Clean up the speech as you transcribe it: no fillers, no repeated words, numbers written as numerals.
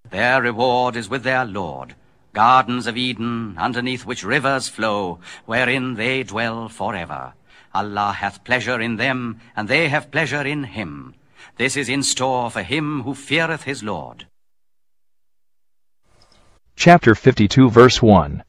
Their reward is with their Lord, gardens of Eden, underneath which rivers flow, wherein they dwell forever. Allah hath pleasure in them, and they have pleasure in him. This is in store for him who feareth his Lord. Chapter 52, verse 1.